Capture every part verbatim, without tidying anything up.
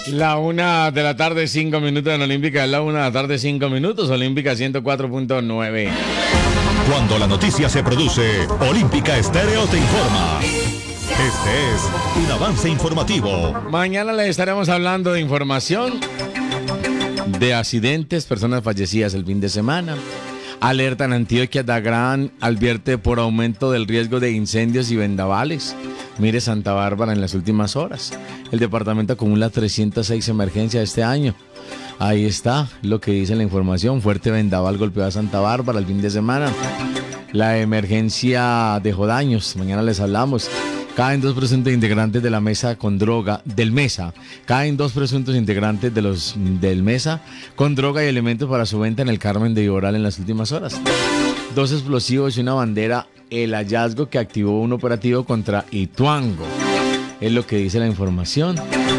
La una de la tarde, cinco minutos en Olímpica. La una de la tarde, cinco minutos. Olímpica ciento cuatro punto nueve. Cuando la noticia se produce, Olímpica Estéreo te informa. Este es un avance informativo. Mañana les estaremos hablando de información, de accidentes, personas fallecidas el fin de semana. Alerta en Antioquia, Dagrán advierte por aumento del riesgo de incendios y vendavales. Mire Santa Bárbara en las últimas horas. El departamento acumula trescientas seis emergencias este año. Ahí está lo que dice la información. Fuerte vendaval golpeó a Santa Bárbara el fin de semana. La emergencia dejó daños. Mañana les hablamos. Caen dos presuntos integrantes de la mesa con droga, del MESA. Caen dos presuntos integrantes de los del MESA con droga y elementos para su venta en el Carmen de Viboral en las últimas horas. Dos explosivos y una bandera, el hallazgo que activó un operativo contra Ituango. Es lo que dice la información.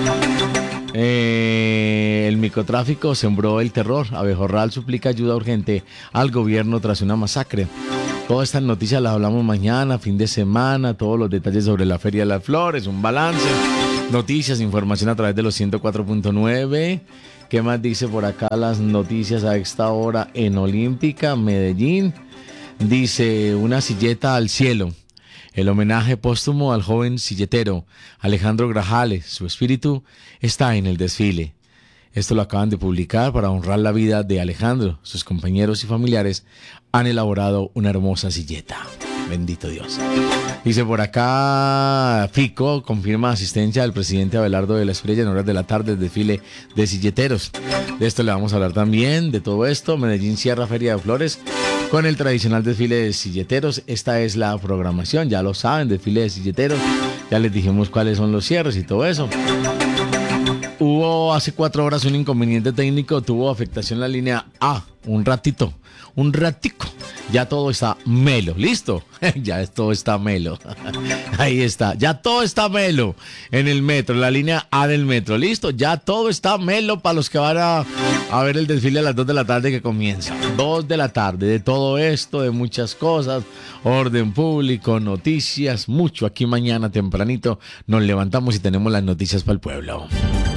Eh, el microtráfico sembró el terror. Abejorral suplica ayuda urgente al gobierno tras una masacre. Todas estas noticias las hablamos mañana, fin de semana, todos los detalles sobre la Feria de las Flores, un balance, noticias, información a través de los ciento cuatro punto nueve. ¿Qué más dice por acá las noticias a esta hora en Olímpica, Medellín? Dice, una silleta al cielo. El homenaje póstumo al joven silletero Alejandro Grajales. Su espíritu está en el desfile. Esto lo acaban de publicar para honrar la vida de Alejandro. Sus compañeros y familiares han elaborado una hermosa silleta. Bendito Dios. Dice por acá, Fico confirma asistencia del presidente Abelardo de la Espriella en horas de la tarde del desfile de silleteros. De esto le vamos a hablar también, de todo esto. Medellín cierra Feria de Flores con el tradicional desfile de silleteros. Esta es la programación, ya lo saben, desfile de silleteros. Ya les dijimos cuáles son los cierres y todo eso. Hubo hace cuatro horas un inconveniente técnico, tuvo afectación la línea A, un ratito, un ratico. Ya todo está melo, ¿listo? Ya todo está melo. Ahí está, ya todo está melo en el metro, la línea A del metro, ¿listo? Ya todo está melo para los que van a, a ver el desfile a las dos de la tarde que comienza. dos de la tarde, de todo esto, de muchas cosas, orden público, noticias, mucho. Aquí mañana tempranito nos levantamos y tenemos las noticias para el pueblo.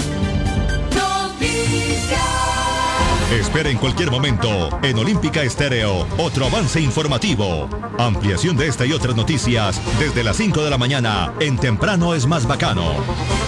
Espera en cualquier momento en Olímpica Estéreo otro avance informativo. Ampliación de esta y otras noticias desde las cinco de la mañana en Temprano es más bacano.